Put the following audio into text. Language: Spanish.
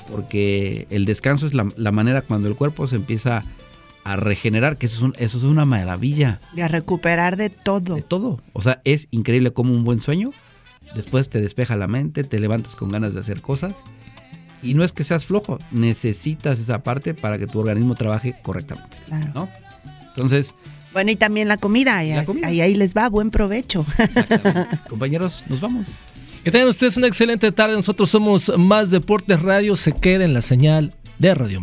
porque el descanso es la manera cuando el cuerpo se empieza a regenerar, que eso es una maravilla. Y a recuperar de todo. De todo. O sea, es increíble cómo un buen sueño después te despeja la mente, te levantas con ganas de hacer cosas. Y no es que seas flojo, necesitas esa parte para que tu organismo trabaje correctamente. Claro. ¿No? Entonces... Bueno, y también la comida. Ahí les va, buen provecho. Exactamente. Compañeros, nos vamos. Que tengan ustedes una excelente tarde. Nosotros somos Más Deportes Radio. Se queda en la señal de Radio Más.